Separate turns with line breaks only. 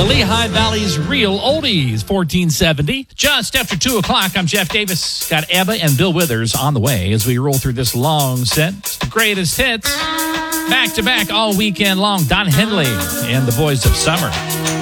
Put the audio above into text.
The Lehigh Valley's Real Oldies, 1470. Just after 2 o'clock, I'm Jeff Davis. Got Ebba and Bill Withers on the way as we roll through this long set. It's the greatest hits. Back to back all weekend long. Don Henley and the Boys of Summer.